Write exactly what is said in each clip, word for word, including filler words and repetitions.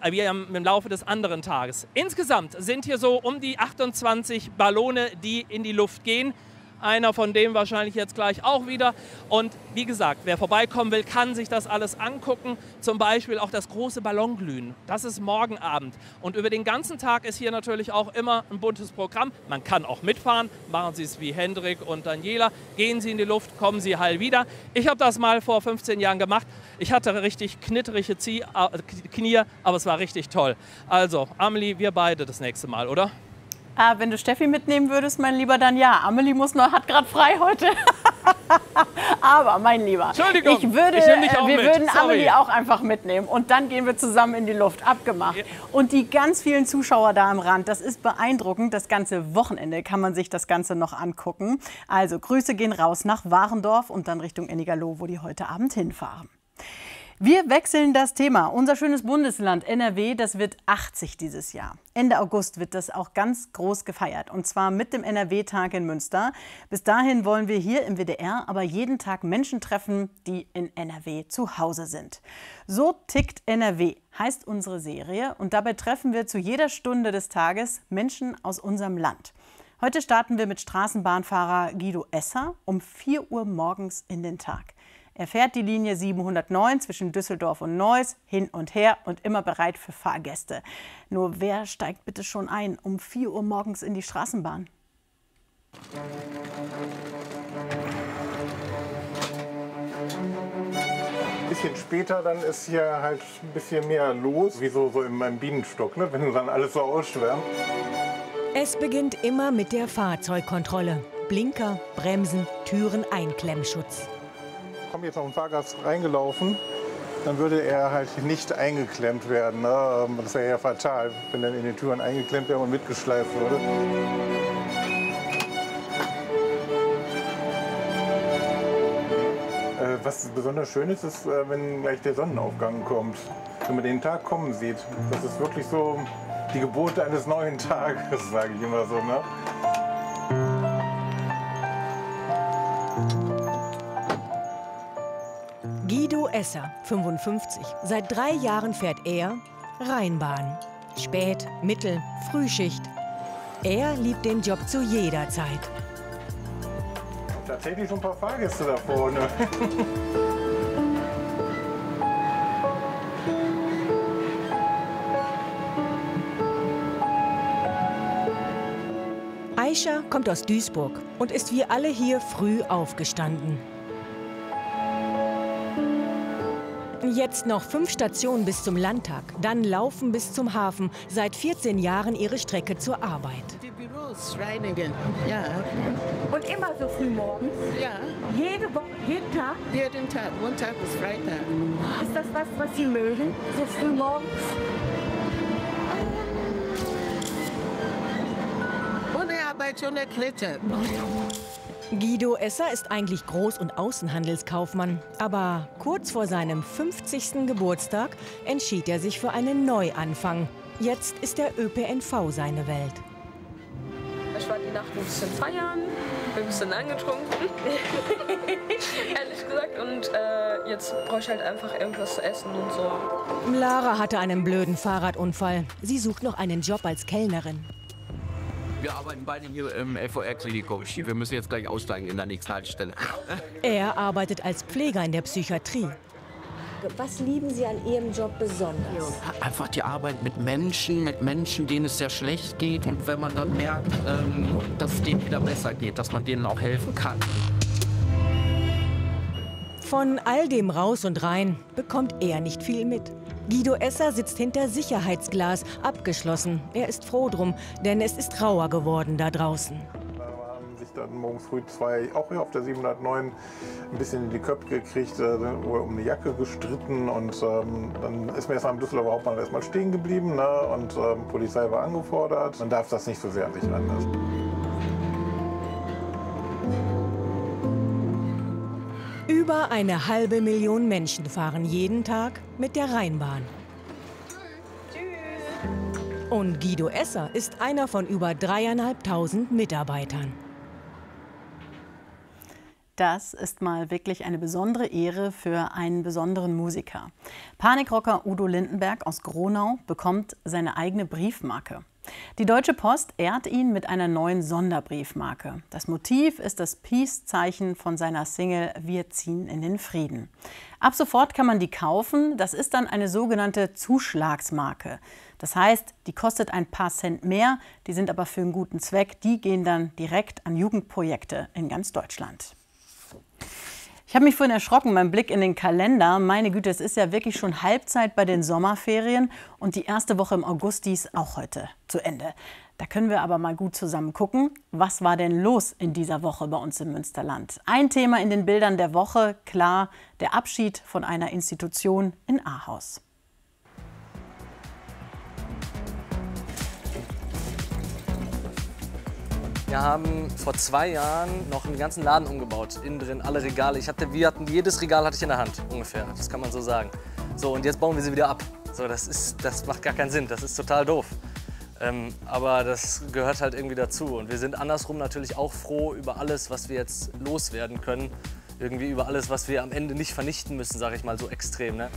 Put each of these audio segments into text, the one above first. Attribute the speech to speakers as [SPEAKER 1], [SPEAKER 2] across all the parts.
[SPEAKER 1] wie im Laufe des anderen Tages. Insgesamt sind hier so um die achtundzwanzig Ballone, die in die Luft gehen. Einer von dem wahrscheinlich jetzt gleich auch wieder. Und wie gesagt, wer vorbeikommen will, kann sich das alles angucken. Zum Beispiel auch das große Ballonglühen. Das ist morgen Abend. Und über den ganzen Tag ist hier natürlich auch immer ein buntes Programm. Man kann auch mitfahren. Machen Sie es wie Hendrik und Daniela. Gehen Sie in die Luft, kommen Sie heil wieder. Ich habe das mal vor fünfzehn Jahren gemacht. Ich hatte richtig knitterige Zie- äh, Knie, aber es war richtig toll. Also, Amelie, wir beide das nächste Mal, oder?
[SPEAKER 2] Ah, wenn du Steffi mitnehmen würdest, mein Lieber, dann ja. Amelie muss noch, hat gerade frei heute. Aber, mein Lieber,
[SPEAKER 1] Entschuldigung,
[SPEAKER 2] ich würde,
[SPEAKER 1] ich nehm dich auch
[SPEAKER 2] wir
[SPEAKER 1] mit.
[SPEAKER 2] würden
[SPEAKER 1] Sorry.
[SPEAKER 2] Amelie auch einfach mitnehmen. Und dann gehen wir zusammen in die Luft. Abgemacht. Ja. Und die ganz vielen Zuschauer da am Rand, das ist beeindruckend. Das ganze Wochenende kann man sich das Ganze noch angucken. Also, Grüße gehen raus nach Warendorf und dann Richtung Ennigerloh, wo die heute Abend hinfahren. Wir wechseln das Thema. Unser schönes Bundesland N R W, das wird achtzig dieses Jahr. Ende August wird das auch ganz groß gefeiert. Und zwar mit dem N R W-Tag in Münster. Bis dahin wollen wir hier im W D R aber jeden Tag Menschen treffen, die in N R W zu Hause sind. So tickt N R W, heißt unsere Serie. Und dabei treffen wir zu jeder Stunde des Tages Menschen aus unserem Land. Heute starten wir mit Straßenbahnfahrer Guido Esser um vier Uhr morgens in den Tag. Er fährt die Linie siebenhundertneun zwischen Düsseldorf und Neuss hin und her und immer bereit für Fahrgäste. Nur wer steigt bitte schon ein um vier Uhr morgens in die Straßenbahn?
[SPEAKER 3] Ein bisschen später dann ist hier halt ein bisschen mehr los, wie so, so in meinem Bienenstock, ne? Wenn dann alles so ausschwärmt.
[SPEAKER 4] Es beginnt immer mit der Fahrzeugkontrolle. Blinker, Bremsen, Türen, Einklemmschutz.
[SPEAKER 3] Kommt jetzt noch ein Fahrgast reingelaufen, dann würde er halt nicht eingeklemmt werden. Ne? Das wäre ja fatal, wenn dann in den Türen eingeklemmt wäre und mitgeschleift würde. Äh, was besonders schön ist, ist, äh, wenn gleich der Sonnenaufgang kommt. Wenn man den Tag kommen sieht. Das ist wirklich so die Geburt eines neuen Tages, sage ich immer so. Ne?
[SPEAKER 4] Guido Esser, fünfundfünfzig. Seit drei Jahren fährt er Rheinbahn. Spät-, Mittel-, Frühschicht. Er liebt den Job zu jeder Zeit.
[SPEAKER 3] Tatsächlich schon ein paar Fahrgäste da vorne.
[SPEAKER 4] Aisha kommt aus Duisburg und ist wie alle hier früh aufgestanden. Jetzt noch fünf Stationen bis zum Landtag, dann laufen bis zum Hafen. Seit vierzehn Jahren ihre Strecke zur Arbeit.
[SPEAKER 5] Die Büros, Reinigen, ja.
[SPEAKER 6] Und immer so früh morgens?
[SPEAKER 5] Ja.
[SPEAKER 6] Jede Woche, jeden Tag?
[SPEAKER 5] Jeden Tag, Montag bis Freitag.
[SPEAKER 6] Ist das was, was Sie mögen, so früh morgens?
[SPEAKER 5] Ohne Arbeit, ohne Kletter.
[SPEAKER 4] Guido Esser ist eigentlich Groß- und Außenhandelskaufmann. Aber kurz vor seinem fünfzigsten Geburtstag entschied er sich für einen Neuanfang. Jetzt ist der Ö P N V seine Welt.
[SPEAKER 7] Ich war die Nacht ein bisschen feiern, ein bisschen angetrunken, ehrlich gesagt. Und äh, jetzt brauche ich halt einfach irgendwas zu essen und so.
[SPEAKER 4] Lara hatte einen blöden Fahrradunfall. Sie sucht noch einen Job als Kellnerin.
[SPEAKER 8] Wir arbeiten beide hier im L V R-Klinikum. Wir müssen jetzt gleich aussteigen in der nächsten Haltestelle.
[SPEAKER 4] Er arbeitet als Pfleger in der Psychiatrie.
[SPEAKER 9] Was lieben Sie an Ihrem Job besonders?
[SPEAKER 8] Einfach die Arbeit mit Menschen, mit Menschen, denen es sehr schlecht geht. Und wenn man dann merkt, ähm, dass es denen wieder besser geht, dass man denen auch helfen kann.
[SPEAKER 4] Von all dem Raus und Rein bekommt er nicht viel mit. Guido Esser sitzt hinter Sicherheitsglas, abgeschlossen. Er ist froh drum, denn es ist rauer geworden da draußen.
[SPEAKER 3] Da haben sich dann morgens früh zwei, auch hier auf der siebenhundertneun, ein bisschen in die Köpfe gekriegt, äh, um eine Jacke gestritten. Und ähm, dann ist mir erst am Düsseldorfer Hauptbahnhof erstmal stehen geblieben, ne? Und ähm, Polizei war angefordert. Man darf das nicht so sehr an sich ranlassen.
[SPEAKER 4] Über eine halbe Million Menschen fahren jeden Tag mit der Rheinbahn. Und Guido Esser ist einer von über dreieinhalbtausend Mitarbeitern.
[SPEAKER 2] Das ist mal wirklich eine besondere Ehre für einen besonderen Musiker. Panikrocker Udo Lindenberg aus Gronau bekommt seine eigene Briefmarke. Die Deutsche Post ehrt ihn mit einer neuen Sonderbriefmarke. Das Motiv ist das Peace-Zeichen von seiner Single Wir ziehen in den Frieden. Ab sofort kann man die kaufen. Das ist dann eine sogenannte Zuschlagsmarke. Das heißt, die kostet ein paar Cent mehr, die sind aber für einen guten Zweck. Die gehen dann direkt an Jugendprojekte in ganz Deutschland. Ich habe mich vorhin erschrocken beim Blick in den Kalender. Meine Güte, es ist ja wirklich schon Halbzeit bei den Sommerferien und die erste Woche im August, die ist auch heute zu Ende. Da können wir aber mal gut zusammen gucken, was war denn los in dieser Woche bei uns im Münsterland. Ein Thema in den Bildern der Woche, klar, der Abschied von einer Institution in Ahaus.
[SPEAKER 10] Wir haben vor zwei Jahren noch einen ganzen Laden umgebaut, innen drin, alle Regale. Ich hatte, wir hatten, jedes Regal hatte ich in der Hand, ungefähr, das kann man so sagen. So, und jetzt bauen wir sie wieder ab. So, das, ist, das macht gar keinen Sinn, das ist total doof. Ähm, aber das gehört halt irgendwie dazu. Und wir sind andersrum natürlich auch froh über alles, was wir jetzt loswerden können. Irgendwie über alles, was wir am Ende nicht vernichten müssen, sage ich mal so extrem. Ne?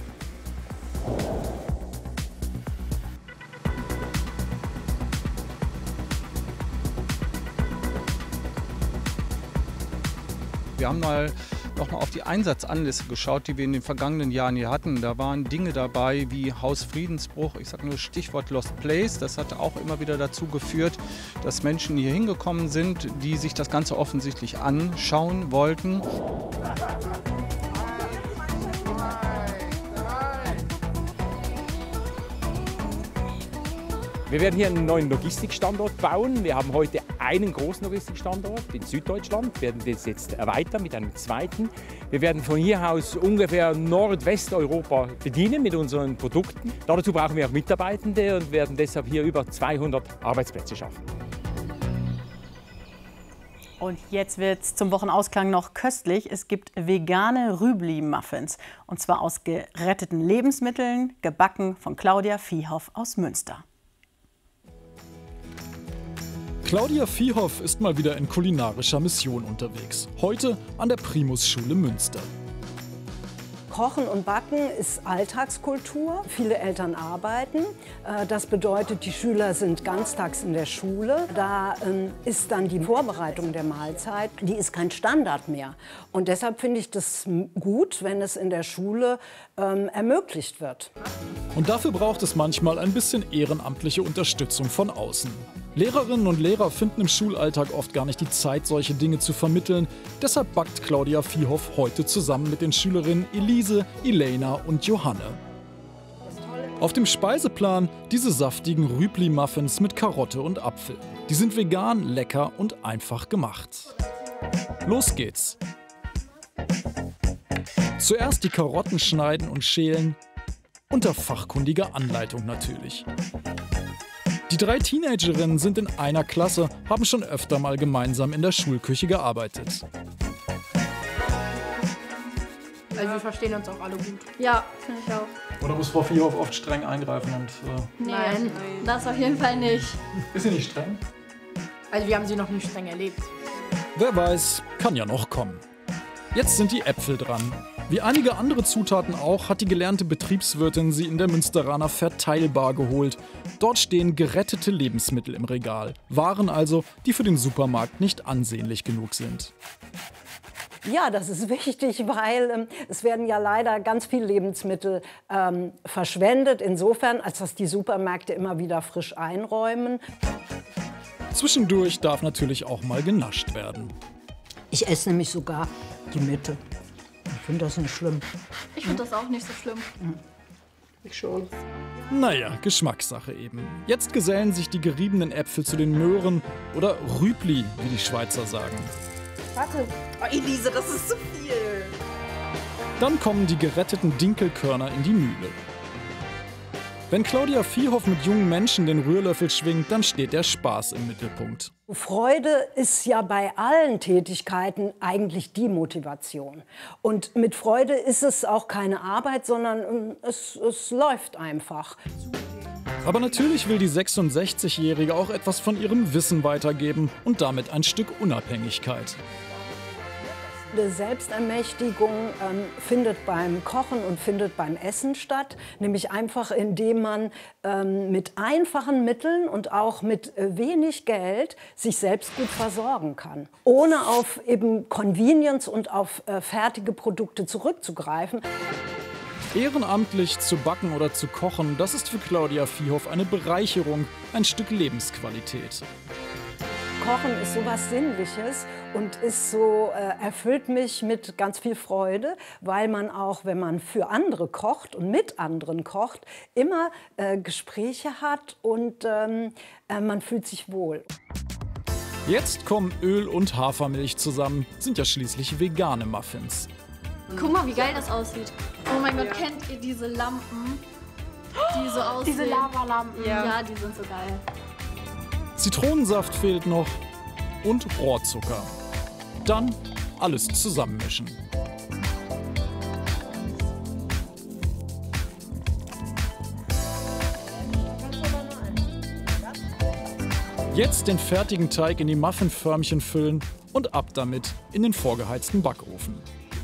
[SPEAKER 11] Wir haben mal noch mal auf die Einsatzanlässe geschaut, die wir in den vergangenen Jahren hier hatten. Da waren Dinge dabei wie Haus Friedensbruch, ich sage nur Stichwort Lost Place. Das hat auch immer wieder dazu geführt, dass Menschen hier hingekommen sind, die sich das Ganze offensichtlich anschauen wollten.
[SPEAKER 12] Wir werden hier einen neuen Logistikstandort bauen. Wir haben heute einen großen Logistikstandort in Süddeutschland, wir werden das jetzt erweitern mit einem zweiten. Wir werden von hier aus ungefähr Nordwesteuropa bedienen mit unseren Produkten. Dazu brauchen wir auch Mitarbeitende und werden deshalb hier über zweihundert Arbeitsplätze schaffen.
[SPEAKER 2] Und jetzt wird es zum Wochenausklang noch köstlich. Es gibt vegane Rübli-Muffins. Und zwar aus geretteten Lebensmitteln, gebacken von Claudia Viehhoff aus Münster.
[SPEAKER 13] Claudia Viehhoff ist mal wieder in kulinarischer Mission unterwegs. Heute an der Primus-Schule Münster.
[SPEAKER 14] Kochen und Backen ist Alltagskultur. Viele Eltern arbeiten. Das bedeutet, die Schüler sind ganztags in der Schule. Da ist dann die Vorbereitung der Mahlzeit, die ist kein Standard mehr. Und deshalb finde ich das gut, wenn es in der Schule ähm, ermöglicht wird.
[SPEAKER 13] Und dafür braucht es manchmal ein bisschen ehrenamtliche Unterstützung von außen. Lehrerinnen und Lehrer finden im Schulalltag oft gar nicht die Zeit, solche Dinge zu vermitteln. Deshalb backt Claudia Viehhoff heute zusammen mit den Schülerinnen Elise, Elena und Johanne. Auf dem Speiseplan diese saftigen Rübli-Muffins mit Karotte und Apfel. Die sind vegan, lecker und einfach gemacht. Los geht's! Zuerst die Karotten schneiden und schälen. Unter fachkundiger Anleitung natürlich. Die drei Teenagerinnen sind in einer Klasse, haben schon öfter mal gemeinsam in der Schulküche gearbeitet.
[SPEAKER 15] Also wir verstehen uns auch alle gut. Ja, finde ich auch.
[SPEAKER 13] Oder muss Frau Viehhoff oft streng eingreifen? Und, äh
[SPEAKER 15] nee, Nein, das auf jeden Fall nicht.
[SPEAKER 13] Ist sie nicht streng?
[SPEAKER 15] Also wir haben sie noch nicht streng erlebt.
[SPEAKER 13] Wer weiß, kann ja noch kommen. Jetzt sind die Äpfel dran. Wie einige andere Zutaten auch, hat die gelernte Betriebswirtin sie in der Münsteraner Verteilbar geholt. Dort stehen gerettete Lebensmittel im Regal. Waren also, die für den Supermarkt nicht ansehnlich genug sind.
[SPEAKER 14] Ja, das ist wichtig, weil ähm, es werden ja leider ganz viele Lebensmittel ähm, verschwendet. Insofern, als dass die Supermärkte immer wieder frisch einräumen.
[SPEAKER 13] Zwischendurch darf natürlich auch mal genascht werden.
[SPEAKER 14] Ich esse nämlich sogar die Mitte. Ich finde das nicht schlimm.
[SPEAKER 15] Ich finde das auch nicht so schlimm.
[SPEAKER 14] Ich schon.
[SPEAKER 13] Naja, Geschmackssache eben. Jetzt gesellen sich die geriebenen Äpfel zu den Möhren oder Rübli, wie die Schweizer sagen.
[SPEAKER 15] Warte. Oh, Elise, das ist zu viel.
[SPEAKER 13] Dann kommen die geretteten Dinkelkörner in die Mühle. Wenn Claudia Viehhoff mit jungen Menschen den Rührlöffel schwingt, dann steht der Spaß im Mittelpunkt.
[SPEAKER 14] Freude ist ja bei allen Tätigkeiten eigentlich die Motivation. Und mit Freude ist es auch keine Arbeit, sondern es, es läuft einfach.
[SPEAKER 13] Aber natürlich will die sechsundsechzigjährige auch etwas von ihrem Wissen weitergeben und damit ein Stück Unabhängigkeit.
[SPEAKER 14] Eine Selbstermächtigung ähm, findet beim Kochen und findet beim Essen statt, nämlich einfach indem man ähm, mit einfachen Mitteln und auch mit äh, wenig Geld sich selbst gut versorgen kann, ohne auf eben Convenience und auf äh, fertige Produkte zurückzugreifen.
[SPEAKER 13] Ehrenamtlich zu backen oder zu kochen, das ist für Claudia Viehhoff eine Bereicherung, ein Stück Lebensqualität.
[SPEAKER 14] Kochen ist so was Sinnliches und ist so, äh, erfüllt mich mit ganz viel Freude, weil man auch, wenn man für andere kocht und mit anderen kocht, immer äh, Gespräche hat und ähm, äh, man fühlt sich wohl.
[SPEAKER 13] Jetzt kommen Öl und Hafermilch zusammen, sind ja schließlich vegane Muffins.
[SPEAKER 15] Guck mal, wie geil das aussieht. Oh mein Gott, kennt ihr diese Lampen, die so aussehen?
[SPEAKER 6] Diese Lavalampen.
[SPEAKER 15] Ja. ja, die sind so geil.
[SPEAKER 13] Zitronensaft fehlt noch und Rohrzucker. Dann alles zusammenmischen. Jetzt den fertigen Teig in die Muffinförmchen füllen und ab damit in den vorgeheizten Backofen.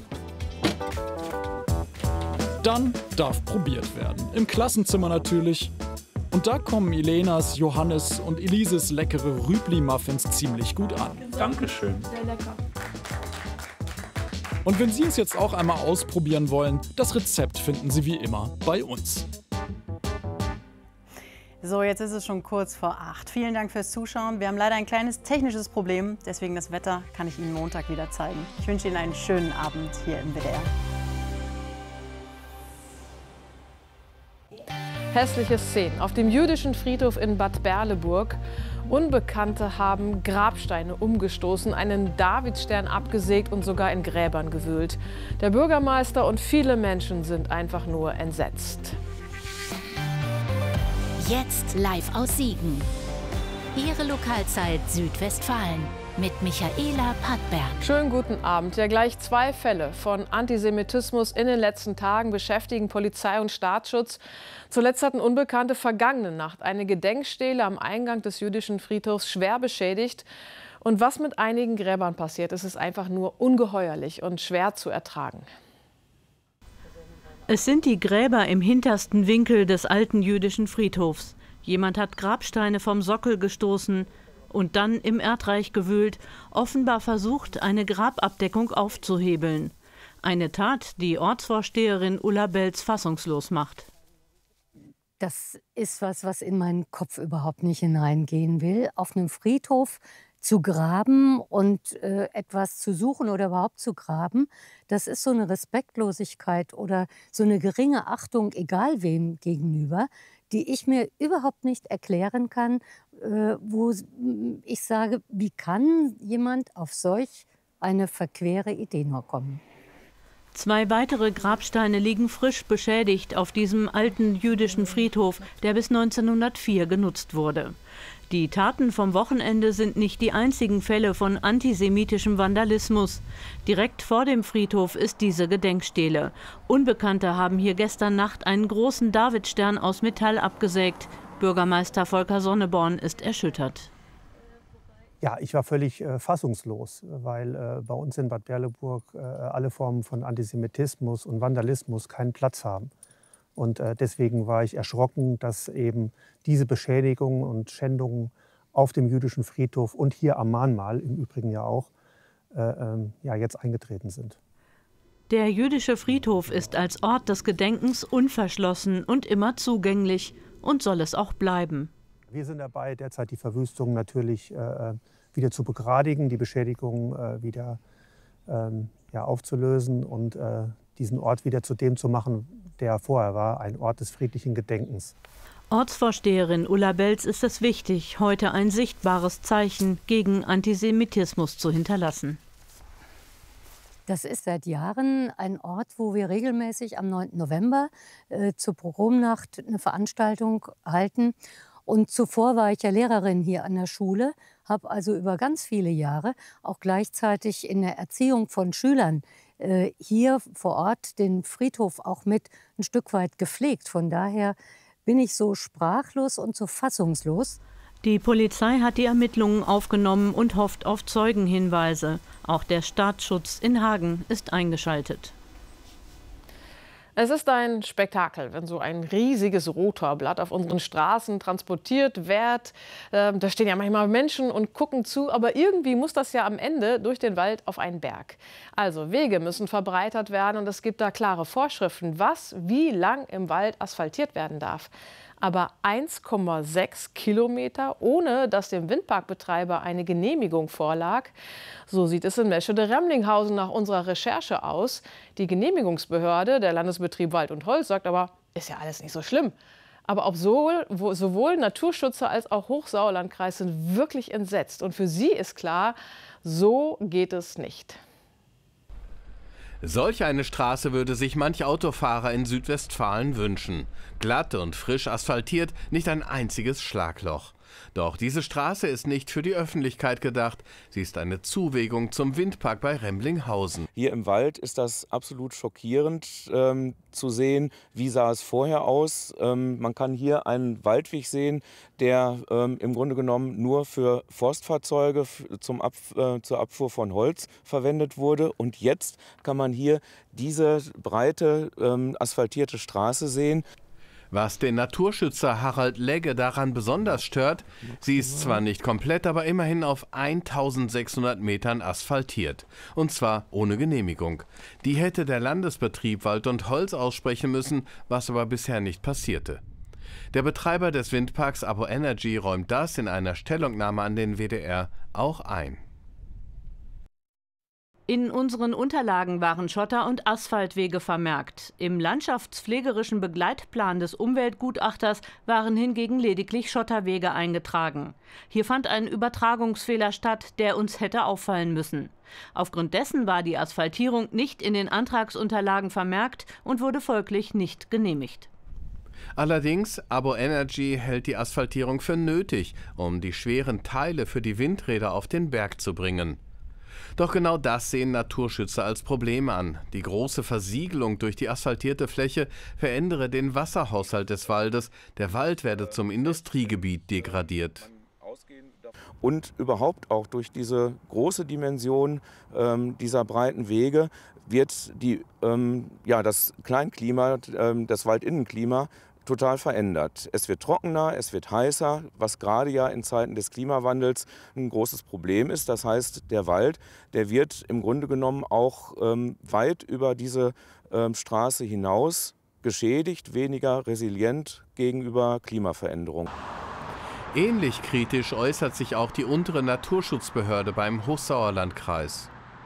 [SPEAKER 13] Dann darf probiert werden. Im Klassenzimmer natürlich. Und da kommen Ilenas, Johannes und Elises leckere Rübli-Muffins ziemlich gut an.
[SPEAKER 11] Dankeschön.
[SPEAKER 15] Sehr lecker.
[SPEAKER 13] Und wenn Sie es jetzt auch einmal ausprobieren wollen, das Rezept finden Sie wie immer bei uns.
[SPEAKER 2] So, jetzt ist es schon kurz vor acht. Vielen Dank fürs Zuschauen. Wir haben leider ein kleines technisches Problem, deswegen das Wetter kann ich Ihnen Montag wieder zeigen. Ich wünsche Ihnen einen schönen Abend hier im W D R.
[SPEAKER 16] Hässliche Szenen auf dem jüdischen Friedhof in Bad Berleburg. Unbekannte haben Grabsteine umgestoßen, einen Davidstern abgesägt und sogar in Gräbern gewühlt. Der Bürgermeister und viele Menschen sind einfach nur entsetzt.
[SPEAKER 17] Jetzt live aus Siegen. Ihre Lokalzeit Südwestfalen mit Michaela Pattberg.
[SPEAKER 16] Schönen guten Abend. Ja, gleich zwei Fälle von Antisemitismus in den letzten Tagen beschäftigen Polizei und Staatsschutz. Zuletzt hatten Unbekannte vergangene Nacht eine Gedenkstele am Eingang des jüdischen Friedhofs schwer beschädigt. Und was mit einigen Gräbern passiert, ist es einfach nur ungeheuerlich und schwer zu ertragen.
[SPEAKER 18] Es sind die Gräber im hintersten Winkel des alten jüdischen Friedhofs. Jemand hat Grabsteine vom Sockel gestoßen und dann im Erdreich gewühlt, offenbar versucht, eine Grababdeckung aufzuhebeln. Eine Tat, die Ortsvorsteherin Ulla Belz fassungslos macht.
[SPEAKER 19] Das ist was, was in meinen Kopf überhaupt nicht hineingehen will. Auf einem Friedhof zu graben und äh, etwas zu suchen oder überhaupt zu graben, das ist so eine Respektlosigkeit oder so eine geringe Achtung, egal wem gegenüber, die ich mir überhaupt nicht erklären kann, äh, wo ich sage, wie kann jemand auf solch eine verquere Idee nur kommen?
[SPEAKER 18] Zwei weitere Grabsteine liegen frisch beschädigt auf diesem alten jüdischen Friedhof, der bis neunzehnhundertvier genutzt wurde. Die Taten vom Wochenende sind nicht die einzigen Fälle von antisemitischem Vandalismus. Direkt vor dem Friedhof ist diese Gedenkstele. Unbekannte haben hier gestern Nacht einen großen Davidstern aus Metall abgesägt. Bürgermeister Volker Sonneborn ist erschüttert.
[SPEAKER 20] Ja, ich war völlig äh, fassungslos, weil äh, bei uns in Bad Berleburg äh, alle Formen von Antisemitismus und Vandalismus keinen Platz haben. Und äh, deswegen war ich erschrocken, dass eben diese Beschädigungen und Schändungen auf dem jüdischen Friedhof und hier am Mahnmal im Übrigen ja auch äh, äh, ja, jetzt eingetreten sind.
[SPEAKER 18] Der jüdische Friedhof ist als Ort des Gedenkens unverschlossen und immer zugänglich und soll es auch bleiben.
[SPEAKER 20] Wir sind dabei, derzeit die Verwüstung natürlich äh, wieder zu begradigen, die Beschädigungen äh, wieder ähm, ja, aufzulösen und äh, diesen Ort wieder zu dem zu machen, der vorher war, ein Ort des friedlichen Gedenkens.
[SPEAKER 18] Ortsvorsteherin Ulla Belz ist es wichtig, heute ein sichtbares Zeichen gegen Antisemitismus zu hinterlassen.
[SPEAKER 19] Das ist seit Jahren ein Ort, wo wir regelmäßig am neunten November äh, zur Pogromnacht eine Veranstaltung halten. Und zuvor war ich ja Lehrerin hier an der Schule, habe also über ganz viele Jahre auch gleichzeitig in der Erziehung von Schülern äh, hier vor Ort den Friedhof auch mit ein Stück weit gepflegt. Von daher bin ich so sprachlos und so fassungslos.
[SPEAKER 18] Die Polizei hat die Ermittlungen aufgenommen und hofft auf Zeugenhinweise. Auch der Staatsschutz in Hagen ist eingeschaltet.
[SPEAKER 16] Es ist ein Spektakel, wenn so ein riesiges Rotorblatt auf unseren Straßen transportiert wird. Ähm, da stehen ja manchmal Menschen und gucken zu, aber irgendwie muss das ja am Ende durch den Wald auf einen Berg. Also Wege müssen verbreitert werden und es gibt da klare Vorschriften, was wie lang im Wald asphaltiert werden darf. Aber eins Komma sechs Kilometer, ohne dass dem Windparkbetreiber eine Genehmigung vorlag. So sieht es in Meschede-Remlinghausen nach unserer Recherche aus. Die Genehmigungsbehörde, der Landesbetrieb Wald und Holz, sagt aber, ist ja alles nicht so schlimm. Aber ob sowohl, sowohl Naturschützer als auch Hochsauerlandkreis sind wirklich entsetzt. Und für sie ist klar, so geht es nicht.
[SPEAKER 21] Solch eine Straße würde sich manch Autofahrer in Südwestfalen wünschen. Glatt und frisch asphaltiert, nicht ein einziges Schlagloch. Doch diese Straße ist nicht für die Öffentlichkeit gedacht. Sie ist eine Zuwegung zum Windpark bei Remlinghausen.
[SPEAKER 22] Hier im Wald ist das absolut schockierend ähm, zu sehen. Wie sah es vorher aus? Ähm, man kann hier einen Waldweg sehen, der ähm, im Grunde genommen nur für Forstfahrzeuge zum Ab, äh, zur Abfuhr von Holz verwendet wurde. Und jetzt kann man hier diese breite ähm, asphaltierte Straße sehen.
[SPEAKER 21] Was den Naturschützer Harald Legge daran besonders stört, sie ist zwar nicht komplett, aber immerhin auf eintausendsechshundert Metern asphaltiert. Und zwar ohne Genehmigung. Die hätte der Landesbetrieb Wald und Holz aussprechen müssen, was aber bisher nicht passierte. Der Betreiber des Windparks Abo Energy räumt das in einer Stellungnahme an den W D R auch ein.
[SPEAKER 18] In unseren Unterlagen waren Schotter- und Asphaltwege vermerkt. Im landschaftspflegerischen Begleitplan des Umweltgutachters waren hingegen lediglich Schotterwege eingetragen. Hier fand ein Übertragungsfehler statt, der uns hätte auffallen müssen. Aufgrund dessen war die Asphaltierung nicht in den Antragsunterlagen vermerkt und wurde folglich nicht genehmigt.
[SPEAKER 21] Allerdings, Abo Energy hält die Asphaltierung für nötig, um die schweren Teile für die Windräder auf den Berg zu bringen. Doch genau das sehen Naturschützer als Problem an. Die große Versiegelung durch die asphaltierte Fläche verändere den Wasserhaushalt des Waldes. Der Wald werde zum Industriegebiet degradiert.
[SPEAKER 22] Und überhaupt auch durch diese große Dimension ähm, dieser breiten Wege wird die, ähm, ja, das Kleinklima, ähm, das Waldinnenklima total verändert. Es wird trockener, es wird heißer, was gerade ja in Zeiten des Klimawandels ein großes Problem ist. Das heißt, der Wald, der wird im Grunde genommen auch ähm, weit über diese ähm, Straße hinaus geschädigt, weniger resilient gegenüber Klimaveränderungen.
[SPEAKER 21] Ähnlich kritisch äußert sich auch die untere Naturschutzbehörde beim Hochsauerlandkreis.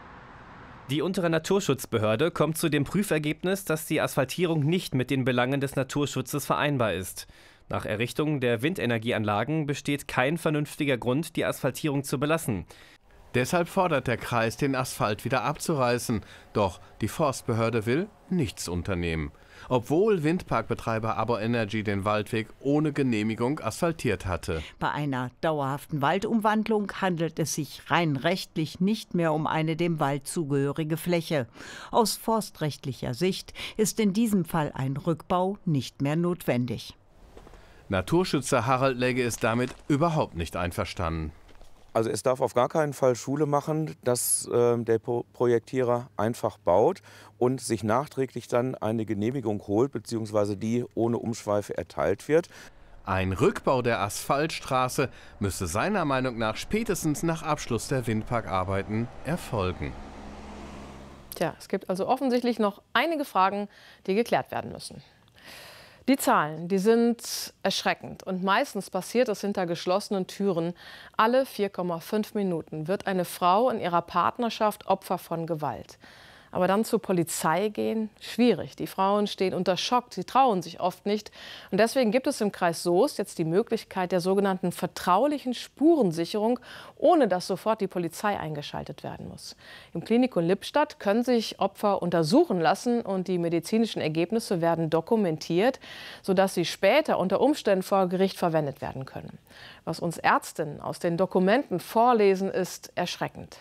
[SPEAKER 23] Die untere Naturschutzbehörde kommt zu dem Prüfergebnis, dass die Asphaltierung nicht mit den Belangen des Naturschutzes vereinbar ist. Nach Errichtung der Windenergieanlagen besteht kein vernünftiger Grund, die Asphaltierung zu belassen.
[SPEAKER 21] Deshalb fordert der Kreis, den Asphalt wieder abzureißen. Doch die Forstbehörde will nichts unternehmen. Obwohl Windparkbetreiber Abo Energy den Waldweg ohne Genehmigung asphaltiert hatte.
[SPEAKER 24] Bei einer dauerhaften Waldumwandlung handelt es sich rein rechtlich nicht mehr um eine dem Wald zugehörige Fläche. Aus forstrechtlicher Sicht ist in diesem Fall ein Rückbau nicht mehr notwendig.
[SPEAKER 21] Naturschützer Harald Legge ist damit überhaupt nicht einverstanden.
[SPEAKER 22] Also es darf auf gar keinen Fall Schule machen, dass äh, der Pro Projektierer einfach baut und sich nachträglich dann eine Genehmigung holt, beziehungsweise die ohne Umschweife erteilt wird.
[SPEAKER 21] Ein Rückbau der Asphaltstraße müsste seiner Meinung nach spätestens nach Abschluss der Windparkarbeiten erfolgen.
[SPEAKER 16] Tja, es gibt also offensichtlich noch einige Fragen, die geklärt werden müssen. Die Zahlen, die sind erschreckend und meistens passiert es hinter geschlossenen Türen. Alle vier Komma fünf Minuten wird eine Frau in ihrer Partnerschaft Opfer von Gewalt. Aber dann zur Polizei gehen, schwierig. Die Frauen stehen unter Schock, sie trauen sich oft nicht. Und deswegen gibt es im Kreis Soest jetzt die Möglichkeit der sogenannten vertraulichen Spurensicherung, ohne dass sofort die Polizei eingeschaltet werden muss. Im Klinikum Lippstadt können sich Opfer untersuchen lassen und die medizinischen Ergebnisse werden dokumentiert, sodass sie später unter Umständen vor Gericht verwendet werden können. Was uns Ärztinnen aus den Dokumenten vorlesen, ist erschreckend.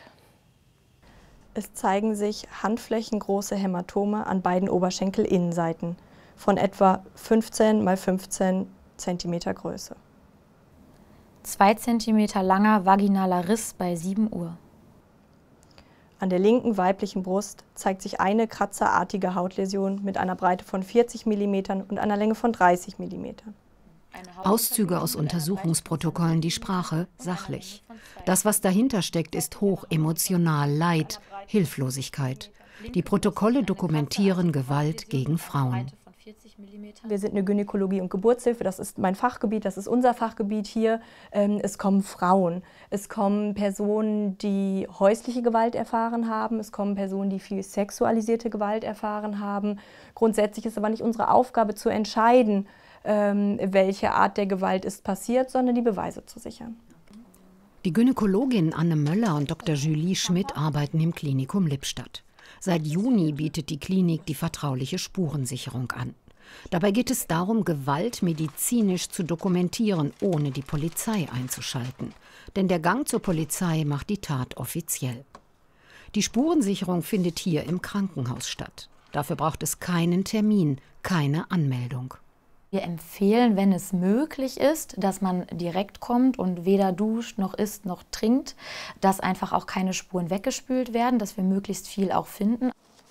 [SPEAKER 25] Es zeigen sich handflächengroße Hämatome an beiden Oberschenkelinnenseiten von etwa fünfzehn mal fünfzehn Zentimeter Größe.
[SPEAKER 1] zwei Zentimeter langer vaginaler Riss bei sieben Uhr.
[SPEAKER 25] An der linken weiblichen Brust zeigt sich eine kratzerartige Hautläsion mit einer Breite von vierzig Millimetern und einer Länge von dreißig Millimetern.
[SPEAKER 5] Auszüge aus Untersuchungsprotokollen, die Sprache sachlich. Das, was dahinter steckt, ist hoch emotional, Leid, Hilflosigkeit. Die Protokolle dokumentieren Gewalt gegen Frauen.
[SPEAKER 25] Wir sind eine Gynäkologie- und Geburtshilfe, das ist mein Fachgebiet, das ist unser Fachgebiet hier. Es kommen Frauen, es kommen Personen, die häusliche Gewalt erfahren haben, es kommen Personen, die viel sexualisierte Gewalt erfahren haben. Grundsätzlich ist aber nicht unsere Aufgabe zu entscheiden, welche Art der Gewalt ist passiert, sondern die Beweise zu sichern.
[SPEAKER 5] Die Gynäkologin Anne Möller und Doktor Julie Schmidt arbeiten im Klinikum Lippstadt. Seit Juni bietet die Klinik die vertrauliche Spurensicherung an. Dabei geht es darum, Gewalt medizinisch zu dokumentieren, ohne die Polizei einzuschalten. Denn der Gang zur Polizei macht die Tat offiziell. Die Spurensicherung findet hier im Krankenhaus statt. Dafür braucht es keinen Termin, keine Anmeldung.
[SPEAKER 1] Wir empfehlen, wenn es möglich ist, dass man direkt kommt und weder duscht, noch isst, noch trinkt, dass einfach auch keine Spuren weggespült werden, dass wir möglichst viel auch finden.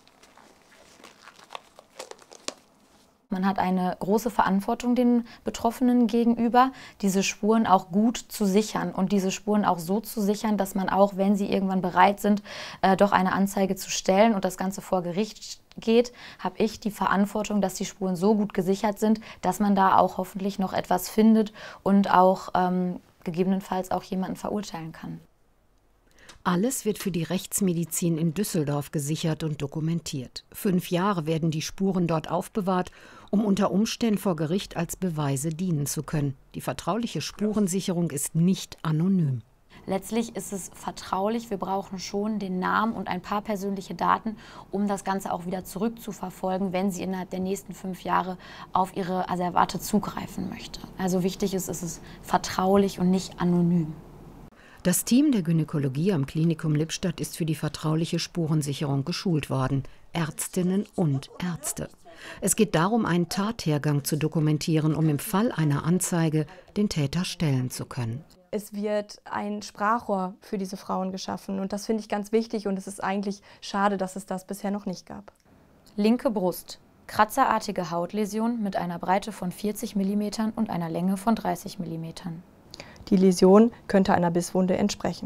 [SPEAKER 1] Man hat eine große Verantwortung den Betroffenen gegenüber, diese Spuren auch gut zu sichern und diese Spuren auch so zu sichern, dass man auch, wenn sie irgendwann bereit sind, äh, doch eine Anzeige zu stellen und das Ganze vor Gericht geht, habe ich die Verantwortung, dass die Spuren so gut gesichert sind, dass man da auch hoffentlich noch etwas findet und auch ähm, gegebenenfalls auch jemanden verurteilen kann.
[SPEAKER 5] Alles wird für die Rechtsmedizin in Düsseldorf gesichert und dokumentiert. Fünf Jahre werden die Spuren dort aufbewahrt, um unter Umständen vor Gericht als Beweise dienen zu können. Die vertrauliche Spurensicherung ist nicht anonym.
[SPEAKER 1] Letztlich ist es vertraulich. Wir brauchen schon den Namen und ein paar persönliche Daten, um das Ganze auch wieder zurückzuverfolgen, wenn sie innerhalb der nächsten fünf Jahre auf ihre Asservate zugreifen möchte. Also wichtig ist, es ist vertraulich und nicht anonym.
[SPEAKER 5] Das Team der Gynäkologie am Klinikum Lippstadt ist für die vertrauliche Spurensicherung geschult worden. Ärztinnen und Ärzte. Es geht darum, einen Tathergang zu dokumentieren, um im Fall einer Anzeige den Täter stellen zu können.
[SPEAKER 25] Es wird ein Sprachrohr für diese Frauen geschaffen und das finde ich ganz wichtig und es ist eigentlich schade, dass es das bisher noch nicht gab.
[SPEAKER 1] Linke Brust. Kratzerartige Hautläsion mit einer Breite von vierzig Millimetern und einer Länge von dreißig Millimetern.
[SPEAKER 25] Die Läsion könnte einer Bisswunde entsprechen.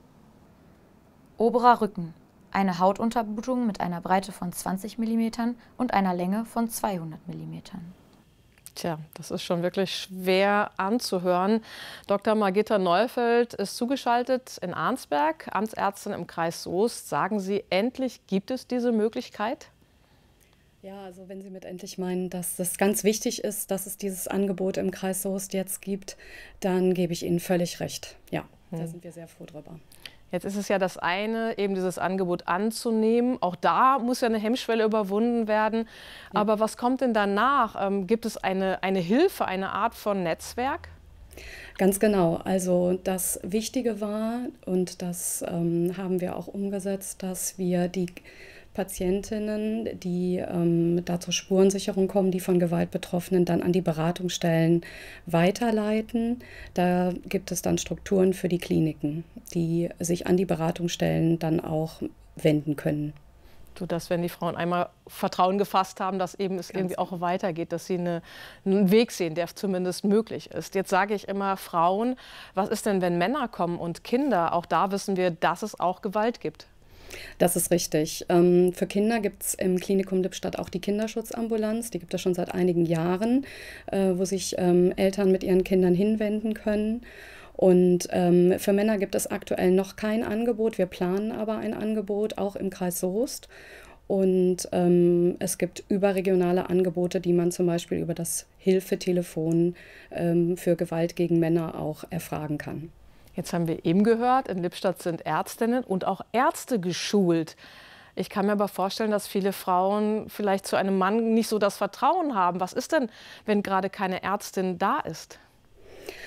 [SPEAKER 1] Oberer Rücken. Eine Hautunterblutung mit einer Breite von zwanzig Millimetern und einer Länge von zweihundert Millimetern.
[SPEAKER 16] Tja, das ist schon wirklich schwer anzuhören. Doktor Margitta Neufeld ist zugeschaltet in Arnsberg, Amtsärztin im Kreis Soest. Sagen Sie, endlich gibt es diese Möglichkeit?
[SPEAKER 7] Ja, also wenn Sie mit endlich meinen, dass es ganz wichtig ist, dass es dieses Angebot im Kreis Soest jetzt gibt, dann gebe ich Ihnen völlig recht. Ja, hm. Da sind wir sehr froh drüber.
[SPEAKER 16] Jetzt ist es ja das eine, eben dieses Angebot anzunehmen. Auch da muss ja eine Hemmschwelle überwunden werden. Ja. Aber was kommt denn danach? Ähm, gibt es eine, eine Hilfe, eine Art von Netzwerk?
[SPEAKER 7] Ganz genau. Also das Wichtige war, und das ähm, haben wir auch umgesetzt, dass wir die Patientinnen, die ähm, da zur Spurensicherung kommen, die von Gewalt Betroffenen, dann an die Beratungsstellen weiterleiten. Da gibt es dann Strukturen für die Kliniken, die sich an die Beratungsstellen dann auch wenden können.
[SPEAKER 16] Sodass, wenn die Frauen einmal Vertrauen gefasst haben, dass eben es irgendwie auch weitergeht, dass sie eine, einen Weg sehen, der zumindest möglich ist. Jetzt sage ich immer Frauen, was ist denn, wenn Männer kommen und Kinder? Auch da wissen wir, dass es auch Gewalt gibt.
[SPEAKER 7] Das ist richtig. Ähm, für Kinder gibt es im Klinikum Lippstadt auch die Kinderschutzambulanz. Die gibt es schon seit einigen Jahren, äh, wo sich ähm, Eltern mit ihren Kindern hinwenden können. Und ähm, für Männer gibt es aktuell noch kein Angebot. Wir planen aber ein Angebot, auch im Kreis Soest. Und ähm, es gibt überregionale Angebote, die man zum Beispiel über das Hilfetelefon ähm, für Gewalt gegen Männer auch erfragen kann.
[SPEAKER 16] Jetzt haben wir eben gehört, in Lippstadt sind Ärztinnen und auch Ärzte geschult. Ich kann mir aber vorstellen, dass viele Frauen vielleicht zu einem Mann nicht so das Vertrauen haben. Was ist denn, wenn gerade keine Ärztin da ist?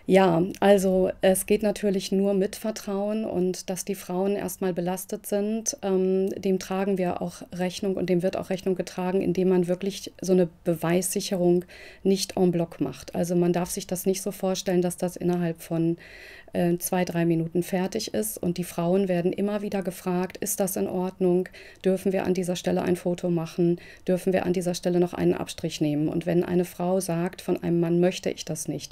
[SPEAKER 7] Ja, also es geht natürlich nur mit Vertrauen und dass die Frauen erstmal belastet sind, ähm, dem tragen wir auch Rechnung und dem wird auch Rechnung getragen, indem man wirklich so eine Beweissicherung nicht en bloc macht. Also man darf sich das nicht so vorstellen, dass das innerhalb von äh, zwei, drei Minuten fertig ist und die Frauen werden immer wieder gefragt, ist das in Ordnung, dürfen wir an dieser Stelle ein Foto machen, dürfen wir an dieser Stelle noch einen Abstrich nehmen und wenn eine Frau sagt, von einem Mann möchte ich das nicht,